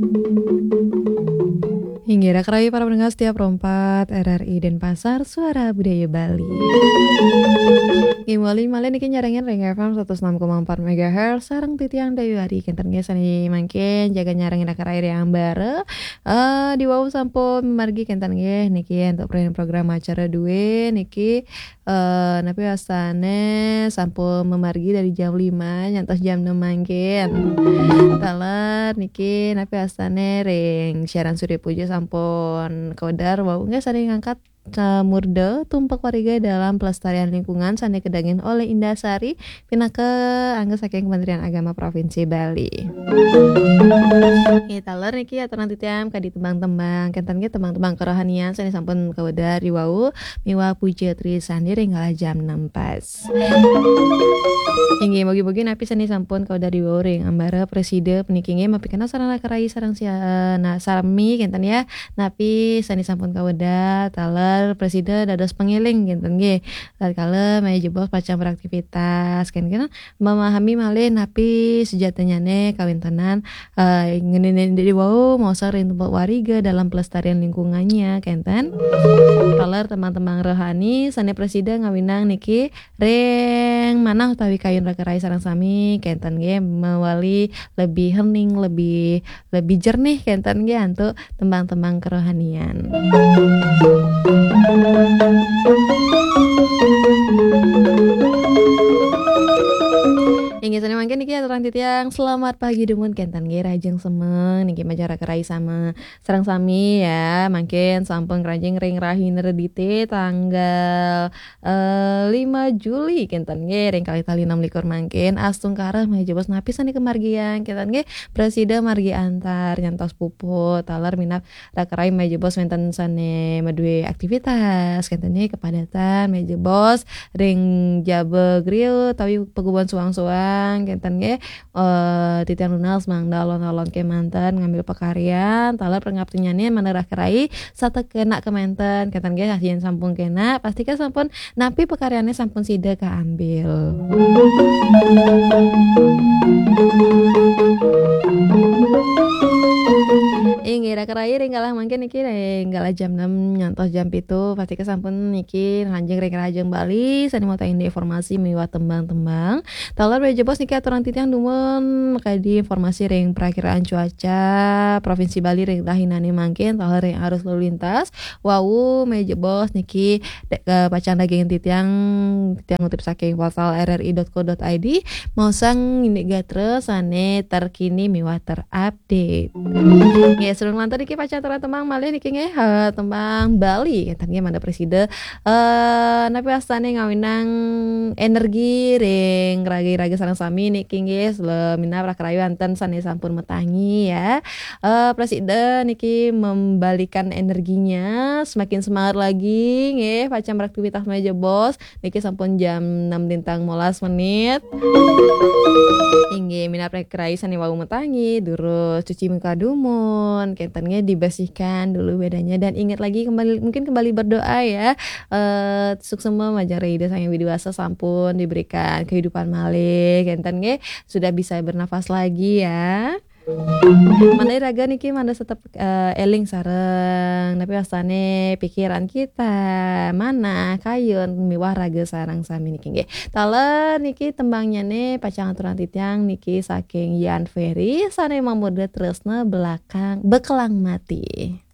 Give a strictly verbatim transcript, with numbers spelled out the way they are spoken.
Hingga kerai para pendengar setiap rompat R R I Denpasar, Suara Budaya Bali. Gimoli malih niki nyarengen Ring F M seratus enam koma empat megahertz sareng titiang dayuari kinten ge sani mangken jaga nyarengen kerai yang bare. Eh di wau sampun margi kinten ge niki untuk program acara duwe niki eh napi asane sampun memargi dari jam lima nyantos jam enam mangken. Taler niki napi asane ring siaran Surya Puja sampun kodar wau nggak sani ngangkat Murde tumpak warga dalam pelestarian lingkungan sani kedangin oleh Indasari pinake angga saking Kementerian Agama Provinsi Bali. Kita ler niki aturan titiam kadi tembang-tembang kenten ge tembang-tembang kerohanian sani sampun kawedar di wau miwa puja tri sandi ringgala jam enam pas. Inggih bogi-bogi napi sani sampun kawedar di wau ring ambara preside peniking ge mapikana sarana karai sareng sia na sarmi kenten ya napi sani sampun kawedar taler presiden dados pengiling kinten nggih. Tatkala maya jebos pacang beraktivitas kan kan memahami malih napi sejatanya ne kawintenan uh, ngene di wau mau saring tempat wariga dalam pelestarian lingkungannya kenten. Taler teman-teman rohani sane presiden ngawinang niki reng manah utawi kayun rakerai sareng sami kenten nggih mewali lebih hening lebih lebih jernih kenten nggih antuk tembang-tembang kerohanian. Inggih sani mangke niki aturan titiang selamat pagi dumun kenten nggih rajeng semeng niki macara kerai sama sareng sami ya mangken sampun rajeng ring rahiner dite tanggal uh, lima Juli kenten nggih ring kali tali enam likur mangken astung kareh maya jebos napi sani kemargian kenten nggih presiden margi antar nyantos puput taler minap rakerai maya jebos wonten sane maduwe aktivitas kenten nggih kepadatan maya jebos ring jabe grill tawi peguban suang-suang kenten nggih eh titiang lunas mangda alon-alon kemanten ngambil pekaryan taler pengabdiannya manarah kerai sate kena kemanten kenten nggih yen sampun kena pastikan sampun napi pekaryannya sampun sida kaambil. Inggih rakerai ringgalah mangken niki ringgala jam enam nyantos jam pitu pastikan sampun niki lanjeng ring rajeng Bali sani mau tanya informasi miwah tembang-tembang taler we jebos niki aturan titiang dumun kadi informasi ring perakiraan cuaca Provinsi Bali ring dahinane mangken taler ring arus lalu lintas wau me jebos niki pacang daging titiang titiang ngutip saking portal r r i dot co dot i d mau sang ini gatre sane terkini miwah terupdate. Ya surung lantar niki pacar tembang malih niki nggih uh, tembang Bali kenten nggih manda preside eh napi astane ngawinang energi ring ragi-ragi sareng sami niki nggih minap rakrayu anten sane sampun metangi ya. Eh presiden niki membalikan energinya semakin semangat lagi nggih pacang beraktivitas meja bos niki sampun jam enam lintang molas menit. Inggih minap rakrayu sane wau metangi durus cuci muka dumun kentennya dibersihkan dulu bedanya dan ingat lagi kembali mungkin kembali berdoa ya eh suksema majarida sang widiwasa sampun diberikan kehidupan malih kenten nggih sudah bisa bernafas lagi ya. Manda raga niki manda tetap uh, eling sareng tapi astane pikiran kita mana kayun miwah raga sareng sami niki nggih. Taler niki tembangnya ne pacang aturan titiang niki saking Yan Ferry sane mamuda tresna belakang bekelang mati.